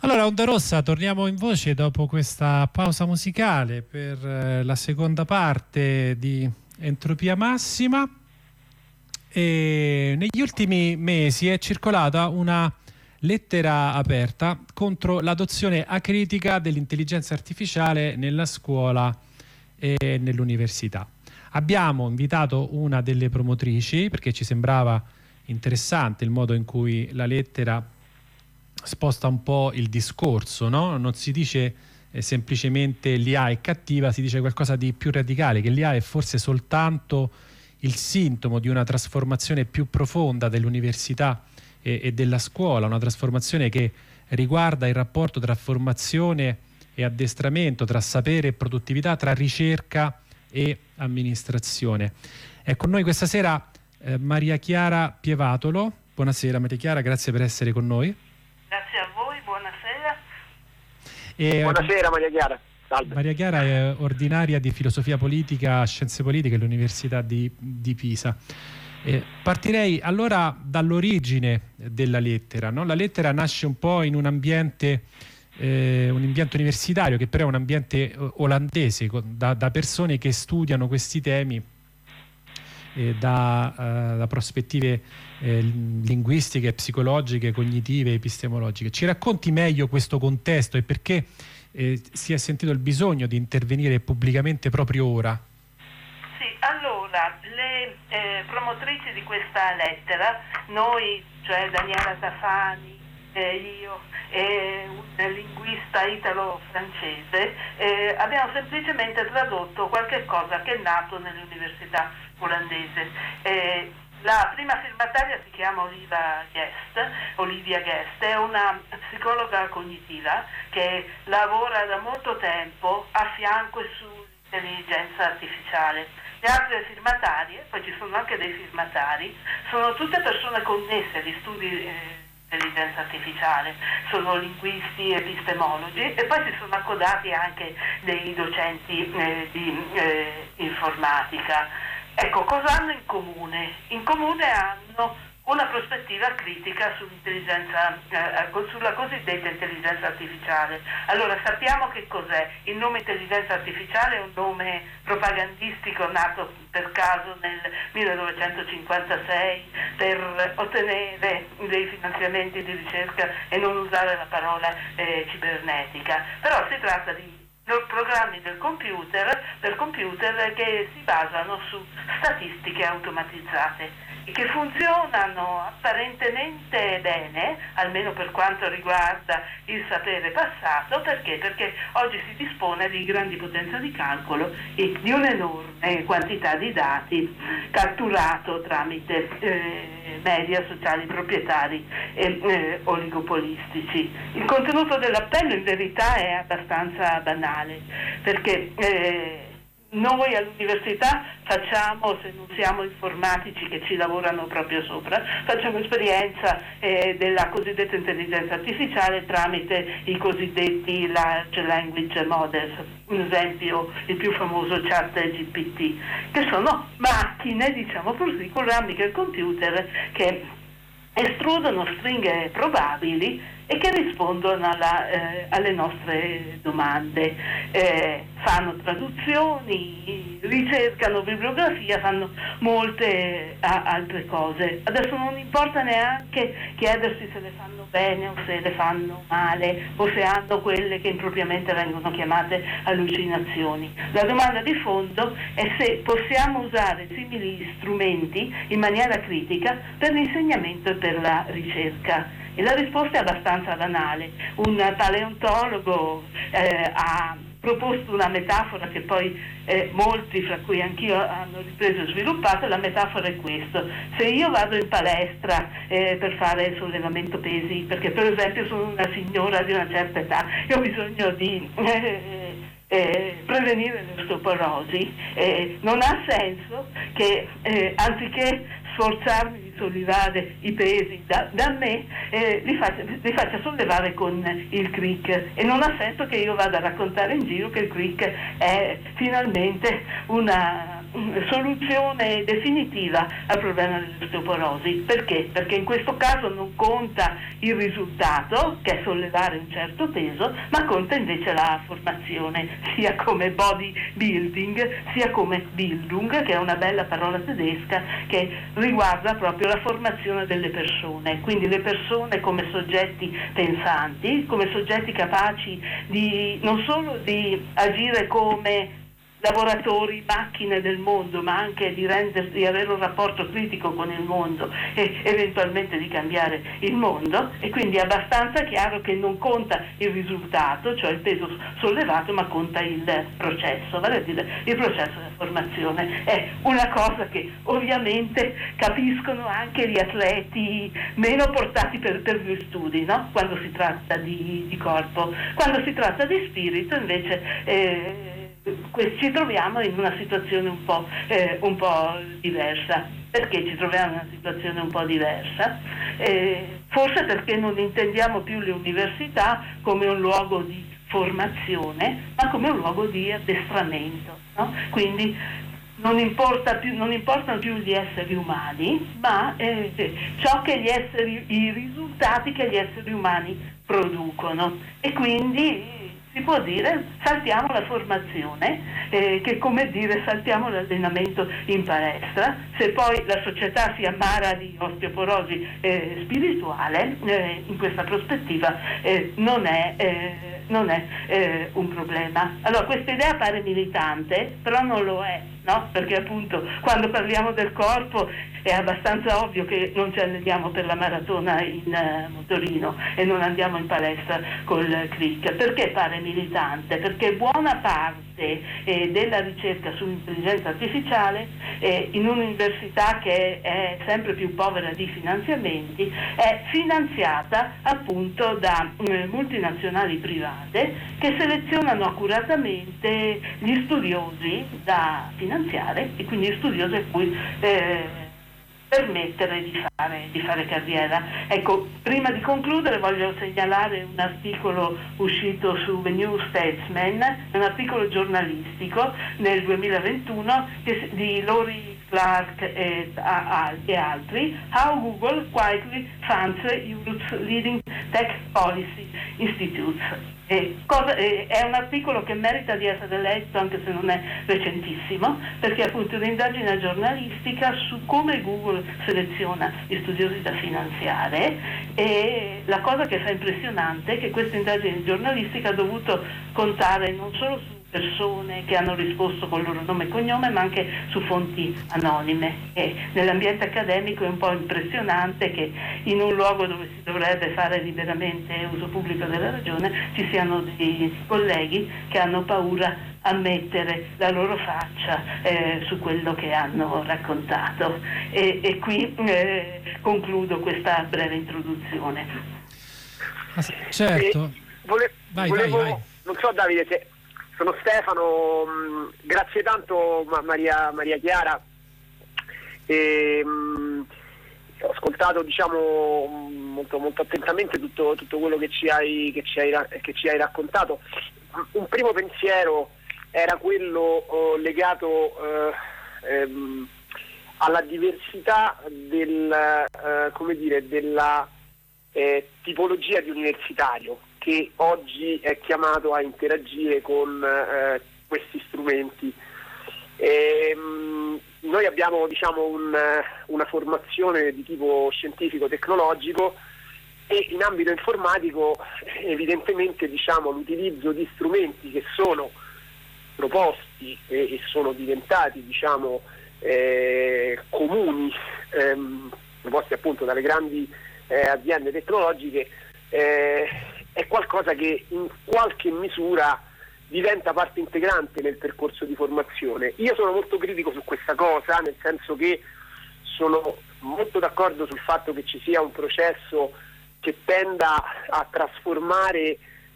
Allora, Onda Rossa, torniamo in voce dopo questa pausa musicale per la seconda parte di Entropia Massima. E negli ultimi mesi è circolata una lettera aperta contro l'adozione acritica dell'intelligenza artificiale nella scuola e nell'università. Abbiamo invitato una delle promotrici perché ci sembrava interessante il modo in cui la lettera sposta un po' il discorso, no? Non si dice semplicemente l'IA è cattiva, si dice qualcosa di più radicale, che l'IA è forse soltanto il sintomo di una trasformazione più profonda dell'università e della scuola, una trasformazione che riguarda il rapporto tra formazione e addestramento, tra sapere e produttività, tra ricerca e amministrazione. È con noi questa sera Maria Chiara Pievatolo. Buonasera Maria Chiara, grazie per essere con noi. Grazie a voi, buonasera. Buonasera Maria Chiara. Salve. Maria Chiara è ordinaria di filosofia politica, scienze politiche all'Università di Pisa. Partirei allora dall'origine della lettera, no? La lettera nasce un po' in un ambiente universitario, che però è un ambiente olandese, da persone che studiano questi temi da prospettive linguistiche, psicologiche, cognitive, epistemologiche. Ci racconti meglio questo contesto e perché si è sentito il bisogno di intervenire pubblicamente proprio ora? Sì, allora, le promotrici di questa lettera, noi, cioè Daniela Tafani, io e un linguista italo-francese, abbiamo semplicemente tradotto qualche cosa che è nato nell'università olandese. La prima firmataria si chiama Olivia Guest, è una psicologa cognitiva che lavora da molto tempo a fianco e sull'intelligenza artificiale. Le altre firmatarie, poi ci sono anche dei firmatari, sono tutte persone connesse agli studi di intelligenza artificiale, sono linguisti, epistemologi e poi si sono accodati anche dei docenti di informatica. Ecco, cosa hanno in comune? In comune hanno una prospettiva critica sull'intelligenza, sulla cosiddetta intelligenza artificiale. Allora, sappiamo che cos'è. Il nome intelligenza artificiale è un nome propagandistico nato per caso nel 1956 per ottenere dei finanziamenti di ricerca e non usare la parola cibernetica. Però si tratta di programmi per computer che si basano su statistiche automatizzate e che funzionano apparentemente bene, almeno per quanto riguarda il sapere passato. Perché oggi si dispone di grandi potenze di calcolo e di un'enorme quantità di dati catturato tramite media sociali proprietari e oligopolistici. Il contenuto dell'appello in verità è abbastanza banale, perché noi all'università facciamo, se non siamo informatici che ci lavorano proprio sopra, facciamo esperienza della cosiddetta intelligenza artificiale tramite i cosiddetti large language models, un esempio il più famoso ChatGPT, che sono macchine, diciamo così, programmi del computer che estrudono stringhe probabili e che rispondono alle nostre domande, fanno traduzioni, ricercano bibliografia, fanno molte altre cose. Adesso non importa neanche chiedersi se le fanno bene o se le fanno male o se hanno quelle che impropriamente vengono chiamate allucinazioni. La domanda di fondo è se possiamo usare simili strumenti in maniera critica per l'insegnamento e per la ricerca. E la risposta è abbastanza banale. Un paleontologo ha proposto una metafora che poi molti, fra cui anch'io, hanno ripreso e sviluppato. La metafora è questa: se io vado in palestra per fare sollevamento pesi, perché per esempio sono una signora di una certa età e ho bisogno di prevenire l'osteoporosi, non ha senso che anziché sforzarmi di sollevare i pesi da me, li faccia sollevare con il crick, e non ha senso che io vada a raccontare in giro che il crick è finalmente una soluzione definitiva al problema dell'osteoporosi. Perché? Perché in questo caso non conta il risultato, che è sollevare un certo peso, ma conta invece la formazione, sia come bodybuilding, sia come Bildung, che è una bella parola tedesca che riguarda proprio la formazione delle persone, quindi le persone come soggetti pensanti, come soggetti capaci di non solo di agire come lavoratori, macchine del mondo, ma anche di avere un rapporto critico con il mondo e eventualmente di cambiare il mondo. E quindi è abbastanza chiaro che non conta il risultato, cioè il peso sollevato, ma conta il processo, vale a dire il processo della formazione. È una cosa che ovviamente capiscono anche gli atleti meno portati per gli studi, no? Quando si tratta di corpo. Quando si tratta di spirito invece ci troviamo in una situazione un po' diversa. Perché ci troviamo in una situazione un po' diversa? Forse perché non intendiamo più le università come un luogo di formazione, ma come un luogo di addestramento, no? Quindi non importano più gli esseri umani, ma i risultati che gli esseri umani producono. E quindi si può dire saltiamo la formazione, che è come dire saltiamo l'allenamento in palestra. Se poi la società si ammara di osteoporosi spirituale, in questa prospettiva non è un problema. Allora questa idea pare militante, però non lo è, no? Perché appunto quando parliamo del corpo è abbastanza ovvio che non ci alleniamo per la maratona in motorino e non andiamo in palestra col crick. Perché pare militante? Perché buona parte della ricerca sull'intelligenza artificiale in un'università che è sempre più povera di finanziamenti è finanziata appunto da multinazionali private che selezionano accuratamente gli studiosi da finanziare e quindi gli studiosi a cui permettere di fare carriera. Ecco, prima di concludere voglio segnalare un articolo uscito su The New Statesman, un articolo giornalistico nel 2021 di Lori Clark e altri, How Google Quietly Funds Europe's Leading Tech Policy Institutes. È un articolo che merita di essere letto anche se non è recentissimo, perché è appunto un'indagine giornalistica su come Google seleziona gli studiosi da finanziare, e la cosa che fa impressionante è che questa indagine giornalistica ha dovuto contare non solo su persone che hanno risposto con il loro nome e cognome, ma anche su fonti anonime. E nell'ambiente accademico è un po' impressionante che in un luogo dove si dovrebbe fare liberamente uso pubblico della ragione ci siano dei colleghi che hanno paura a mettere la loro faccia su quello che hanno raccontato. E qui concludo questa breve introduzione. Certo. Vai. Non so, Davide, se sono Stefano, grazie tanto Maria Chiara. Ho ascoltato molto, molto attentamente tutto quello che ci hai raccontato. Un primo pensiero era quello legato alla diversità della tipologia di universitario che oggi è chiamato a interagire con questi strumenti. Noi abbiamo una formazione di tipo scientifico-tecnologico e in ambito informatico evidentemente l'utilizzo di strumenti che sono proposti e sono diventati comuni, proposti appunto dalle grandi aziende tecnologiche, è qualcosa che in qualche misura diventa parte integrante nel percorso di formazione. Io sono molto critico su questa cosa, nel senso che sono molto d'accordo sul fatto che ci sia un processo che tenda a trasformare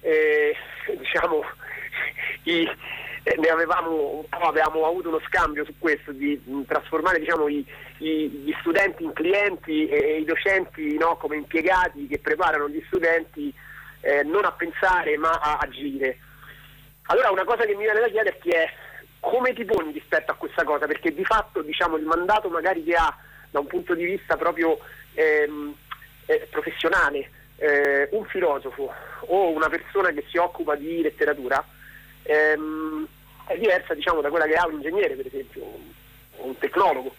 avevamo avuto uno scambio su questo, di trasformare gli studenti in clienti e i docenti come impiegati che preparano gli studenti non a pensare ma a agire. Allora una cosa che mi viene da chiederti è come ti poni rispetto a questa cosa? Perché di fatto, diciamo, il mandato magari che ha da un punto di vista proprio professionale un filosofo o una persona che si occupa di letteratura è diversa, diciamo, da quella che ha un ingegnere, per esempio, o un tecnologo.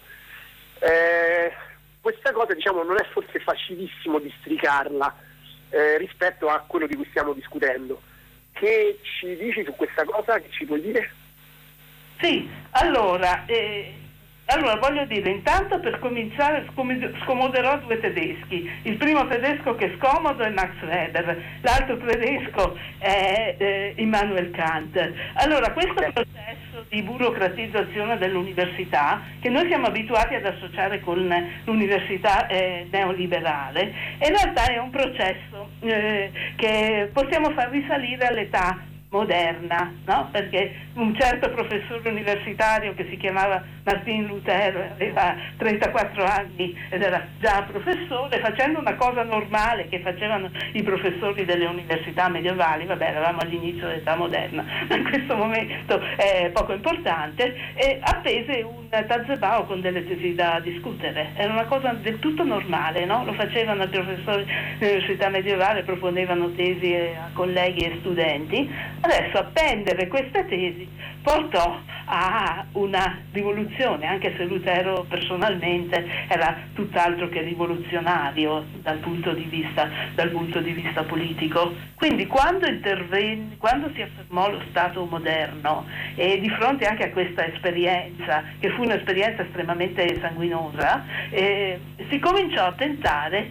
Questa cosa, diciamo, non è forse facilissimo districarla rispetto a quello di cui stiamo discutendo. Che ci dici su questa cosa? Che ci puoi dire? Sì, allora voglio dire, intanto per cominciare scomoderò due tedeschi. Il primo tedesco che è scomodo è Max Weber, l'altro tedesco è Immanuel Kant. Allora, questo processo di burocratizzazione dell'università, che noi siamo abituati ad associare con l'università neoliberale, in realtà è un processo che possiamo far risalire all'età moderna, no? Perché un certo professore universitario che si chiamava Martin Luther aveva 34 anni ed era già professore, facendo una cosa normale che facevano i professori delle università medievali. Vabbè, eravamo all'inizio dell'età moderna, ma in questo momento è poco importante, e appese un Tazebao con delle tesi da discutere. Era una cosa del tutto normale, no? Lo facevano i professori dell'università medievale, proponevano tesi a colleghi e studenti. Adesso appendere queste tesi portò a una rivoluzione, anche se Lutero personalmente era tutt'altro che rivoluzionario dal punto di vista politico. Quindi quando si affermò lo Stato moderno, e di fronte anche a questa esperienza, che fu un'esperienza estremamente sanguinosa, si cominciò a tentare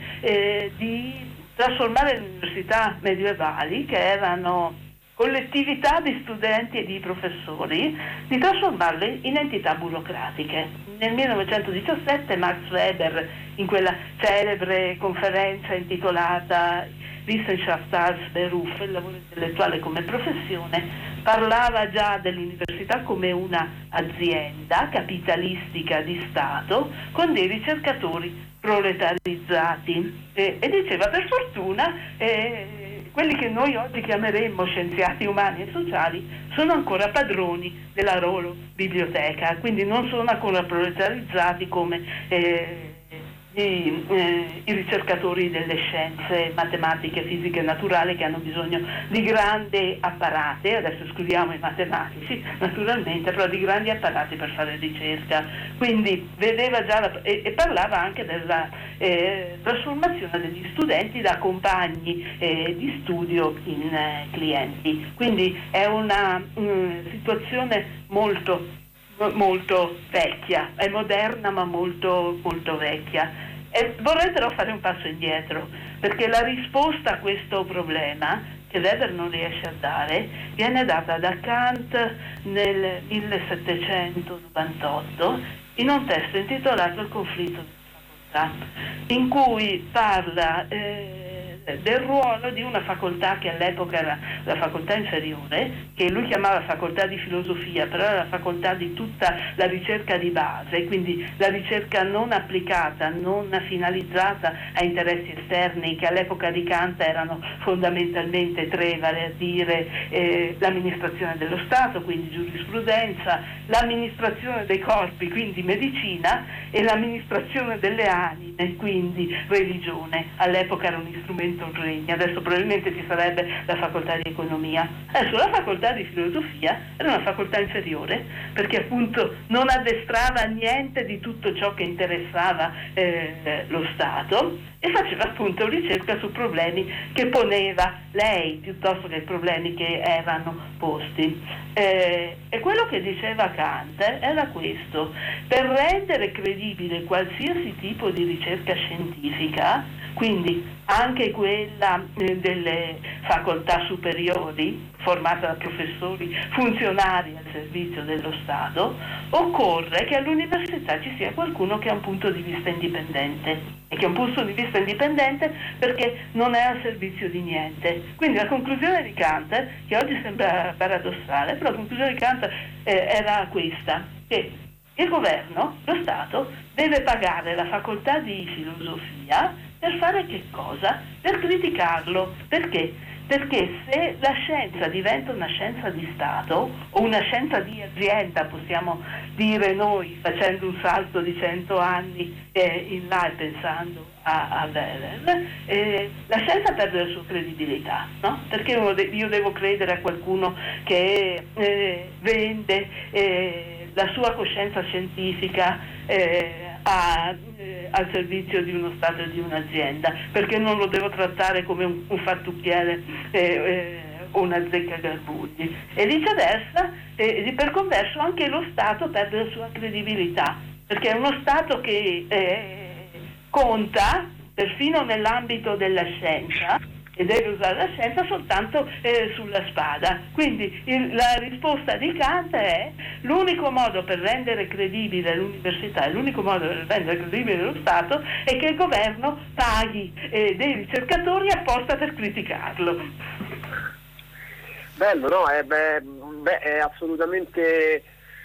di trasformare le università medievali, che erano collettività di studenti e di professori, di trasformarle in entità burocratiche. Nel 1917 Max Weber, in quella celebre conferenza intitolata Wissenschaft als Beruf, il lavoro intellettuale come professione, parlava già dell'università come una azienda capitalistica di Stato con dei ricercatori proletarizzati e diceva, per fortuna quelli che noi oggi chiameremmo scienziati umani e sociali sono ancora padroni della loro biblioteca, quindi non sono ancora proletarizzati come i ricercatori delle scienze matematiche, fisiche e naturali, che hanno bisogno di grandi apparati. Adesso escludiamo i matematici naturalmente, però di grandi apparati per fare ricerca. Quindi vedeva già e parlava anche della trasformazione degli studenti da compagni di studio in clienti. Quindi è una situazione molto vecchia, è moderna ma molto vecchia. E vorrei però fare un passo indietro, perché la risposta a questo problema che Weber non riesce a dare viene data da Kant nel 1798 in un testo intitolato Il conflitto della facoltà, in cui parla del ruolo di una facoltà che all'epoca era la facoltà inferiore, che lui chiamava facoltà di filosofia, però era la facoltà di tutta la ricerca di base, quindi la ricerca non applicata, non finalizzata a interessi esterni, che all'epoca di Kant erano fondamentalmente tre, vale a dire l'amministrazione dello Stato, quindi giurisprudenza, l'amministrazione dei corpi, quindi medicina, e l'amministrazione delle anime, quindi religione. All'epoca era un strumento regno, adesso probabilmente ci sarebbe la facoltà di economia. Adesso la facoltà di filosofia era una facoltà inferiore, perché appunto non addestrava niente di tutto ciò che interessava lo Stato, e faceva appunto ricerca su problemi che poneva lei piuttosto che problemi che erano posti. E quello che diceva Kant era questo: per rendere credibile qualsiasi tipo di ricerca scientifica, quindi anche quella delle facoltà superiori, formata da professori funzionari al servizio dello Stato, occorre che all'università ci sia qualcuno che ha un punto di vista indipendente, e che ha un punto di vista indipendente perché non è al servizio di niente. Quindi la conclusione di Kant, che oggi sembra paradossale, però la conclusione di Kant era questa, che il governo, lo Stato, deve pagare la facoltà di filosofia per fare che cosa? Per criticarlo. Perché? perché se la scienza diventa una scienza di Stato o una scienza di azienda, possiamo dire noi, facendo un salto di 100 anni in là e pensando a Wehler, la scienza perde la sua credibilità, no? Perché io devo credere a qualcuno che vende la sua coscienza scientifica al servizio di uno Stato e di un'azienda, perché non lo devo trattare come un fattucchiere o una zecca garbugli, e viceversa, per converso anche lo Stato perde la sua credibilità, perché è uno Stato che conta perfino nell'ambito della scienza e deve usare la scienza soltanto sulla spada. Quindi la risposta di Kant è: l'unico modo per rendere credibile l'università e l'unico modo per rendere credibile lo Stato è che il governo paghi dei ricercatori apposta per criticarlo. Bello, no? È assolutamente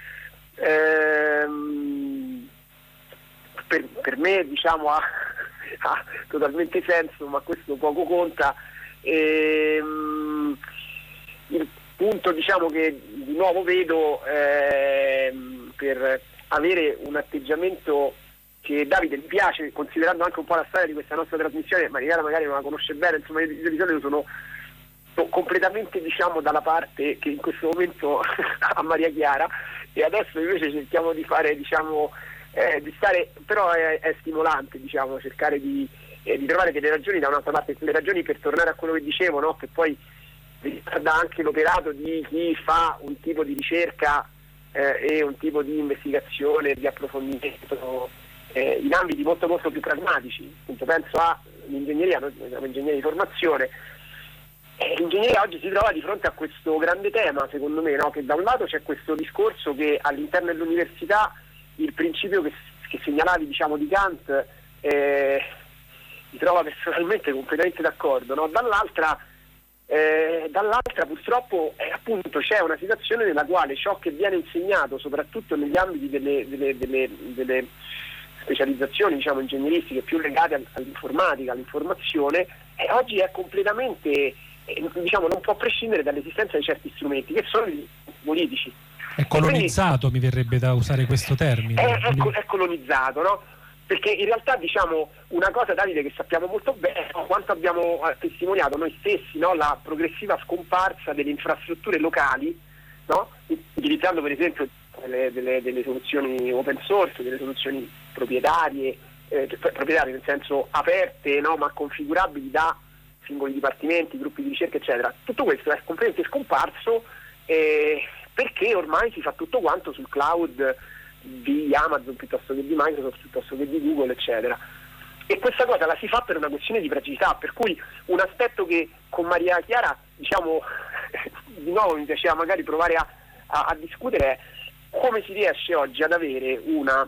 per me, diciamo, ha totalmente senso, ma questo poco conta. Il punto, diciamo, che di nuovo vedo per avere un atteggiamento che Davide mi piace, considerando anche un po' la storia di questa nostra trasmissione, magari non la conosce bene, insomma io di solito sono completamente, diciamo, dalla parte che in questo momento ha Maria Chiara, e adesso invece cerchiamo di fare, diciamo, di stare, però è stimolante, diciamo, cercare di trovare delle ragioni da un'altra parte, le ragioni, per tornare a quello che dicevo, no? Che poi riguarda anche l'operato di chi fa un tipo di ricerca e un tipo di investigazione, di approfondimento in ambiti molto molto più pragmatici. Appunto, penso all'ingegneria, noi siamo ingegneri di formazione. L'ingegneria oggi si trova di fronte a questo grande tema, secondo me, no? Che da un lato c'è questo discorso che all'interno dell'università il principio che segnalavi, diciamo, di Kant mi trova personalmente completamente d'accordo, no? Dall'altra purtroppo appunto c'è una situazione nella quale ciò che viene insegnato, soprattutto negli ambiti delle specializzazioni, diciamo, ingegneristiche più legate all'informatica, all'informazione, oggi è completamente, diciamo, non può prescindere dall'esistenza di certi strumenti che sono gli politici. È colonizzato, quindi, mi verrebbe da usare questo termine. È colonizzato, no? Perché in realtà, diciamo, una cosa, Davide, che sappiamo molto bene, no? Quanto abbiamo testimoniato noi stessi, no? La progressiva scomparsa delle infrastrutture locali, no? Utilizzando per esempio delle soluzioni open source, delle soluzioni proprietarie nel senso aperte, no? Ma configurabili da singoli dipartimenti, gruppi di ricerca, eccetera. Tutto questo è completamente scomparso perché ormai si fa tutto quanto sul cloud di Amazon piuttosto che di Microsoft, piuttosto che di Google, eccetera. E questa cosa la si fa per una questione di praticità, per cui un aspetto che con Maria Chiara, diciamo, di nuovo mi piaceva magari provare a discutere è come si riesce oggi ad avere una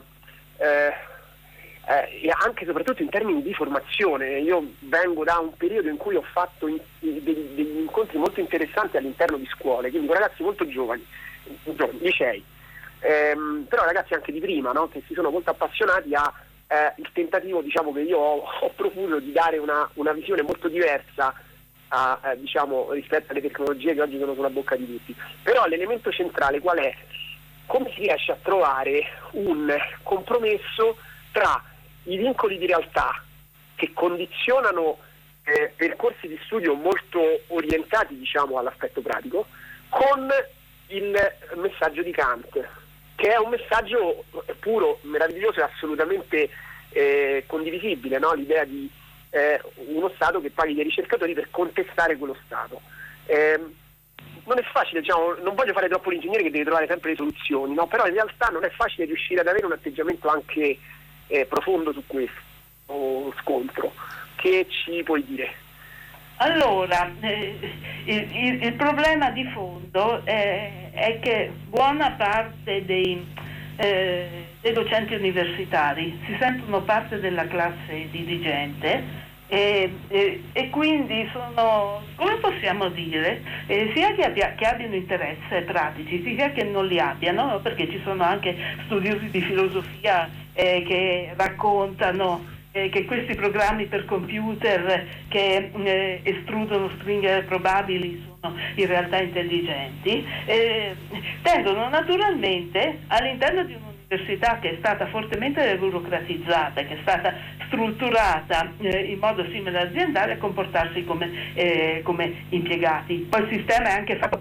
e anche e soprattutto in termini di formazione. Io vengo da un periodo in cui ho fatto degli incontri molto interessanti all'interno di scuole, quindi con ragazzi molto giovani, licei, però ragazzi anche di prima, no? Che si sono molto appassionati il tentativo, diciamo, che io ho profuso di dare una visione molto diversa diciamo, rispetto alle tecnologie che oggi sono sulla bocca di tutti. Però l'elemento centrale qual è? Come si riesce a trovare un compromesso tra i vincoli di realtà che condizionano percorsi di studio molto orientati, diciamo, all'aspetto pratico, con il messaggio di Kant, che è un messaggio puro, meraviglioso e assolutamente condivisibile, no? L'idea di uno Stato che paghi dei ricercatori per contestare quello Stato. Non è facile, diciamo, non voglio fare troppo l'ingegnere che deve trovare sempre le soluzioni, no? Però in realtà non è facile riuscire ad avere un atteggiamento anche profondo su questo scontro. Che ci puoi dire? Allora, il problema di fondo è che buona parte dei docenti universitari si sentono parte della classe dirigente e quindi sono, come possiamo dire, sia che abbiano interesse pratici, sia che non li abbiano, perché ci sono anche studiosi di filosofia che raccontano che questi programmi per computer che estrudono stringhe probabili sono in realtà intelligenti, tendono naturalmente all'interno di un'università che è stata fortemente burocratizzata, che è stata strutturata in modo simile all'aziendale, a comportarsi come impiegati. Poi il sistema è anche fatto